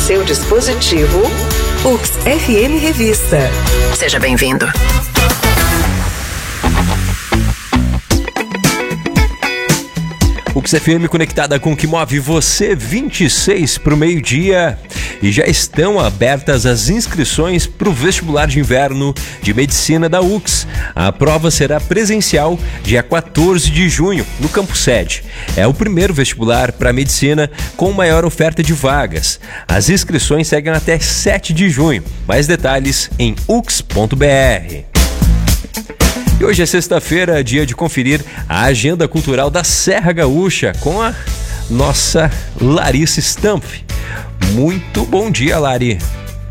seu dispositivo. UX FM Revista. Seja bem-vindo. UX FM conectada com o que move você, 26 para o meio-dia. E já estão abertas as inscrições para o vestibular de inverno de medicina da UX. A prova será presencial dia 14 de junho, no campus sede. É o primeiro vestibular para medicina com maior oferta de vagas. As inscrições seguem até 7 de junho. Mais detalhes em ux.br. E hoje é sexta-feira, dia de conferir a agenda cultural da Serra Gaúcha com a nossa Larissa Stampf. Muito bom dia, Lari.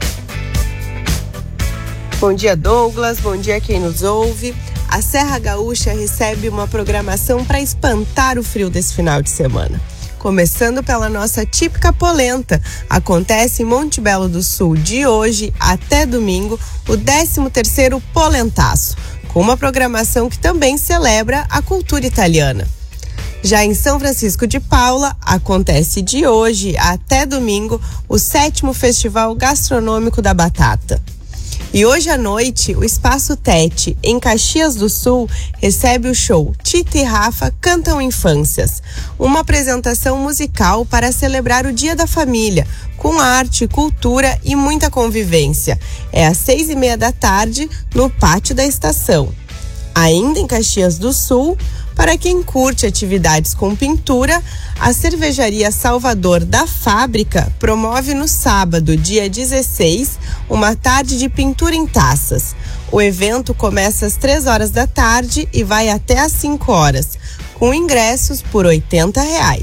Bom dia, Douglas. Bom dia quem nos ouve. A Serra Gaúcha recebe uma programação para espantar o frio desse final de semana. Começando pela nossa típica polenta. Acontece em Monte Belo do Sul de hoje até domingo o 13º Polentaço, com uma programação que também celebra a cultura italiana. Já em São Francisco de Paula, acontece de hoje até domingo o 7º Festival Gastronômico da Batata. E hoje à noite, o Espaço Tete, em Caxias do Sul, recebe o show Tita e Rafa Cantam Infâncias, uma apresentação musical para celebrar o Dia da Família, com arte, cultura e muita convivência. É às 6h30 da tarde, no pátio da estação. Ainda em Caxias do Sul, para quem curte atividades com pintura, a Cervejaria Salvador da Fábrica promove no sábado, dia 16, uma tarde de pintura em taças. O evento começa às 3 horas da tarde e vai até às 5 horas, com ingressos por R$ 80.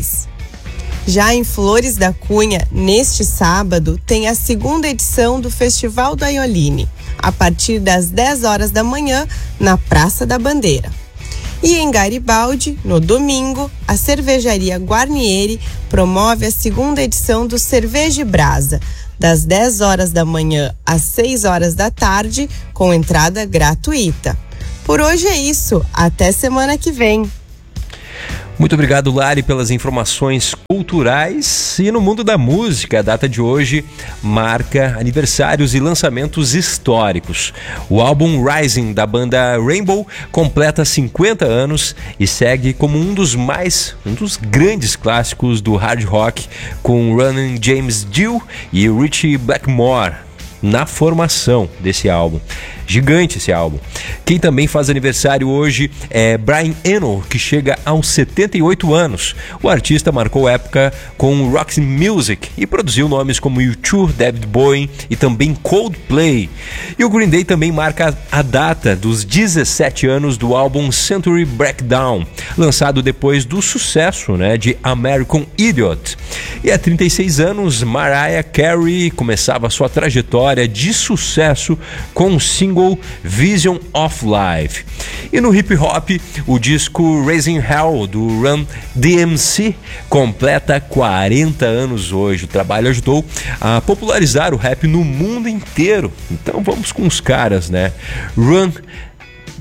Já em Flores da Cunha, neste sábado, tem a 2ª edição do Festival da Ioline, a partir das 10 horas da manhã, na Praça da Bandeira. E em Garibaldi, no domingo, a Cervejaria Guarnieri promove a 2ª edição do Cerveja e Brasa, das 10 horas da manhã às 6 horas da tarde, com entrada gratuita. Por hoje é isso, até semana que vem. Muito obrigado, Lari, pelas informações culturais. E no mundo da música, a data de hoje marca aniversários e lançamentos históricos. O álbum Rising, da banda Rainbow, completa 50 anos e segue como um dos grandes clássicos do hard rock, com Ronnie James Dio e Ritchie Blackmore na formação desse álbum. Gigante esse álbum. Quem também faz aniversário hoje é Brian Eno, que chega aos 78 anos. O artista marcou época com Roxy Music e produziu nomes como U2, David Bowie e também Coldplay. E o Green Day também marca a data dos 17 anos do álbum Century Breakdown, lançado depois do sucesso, de American Idiot. E há 36 anos, Mariah Carey começava sua trajetória de sucesso com o single Vision of Life. E no hip hop, o disco Raising Hell do Run DMC completa 40 anos hoje. O trabalho ajudou a popularizar o rap no mundo inteiro. Então vamos com os caras, Run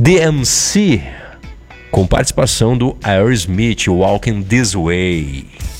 DMC, com participação do Aerosmith, Walking This Way.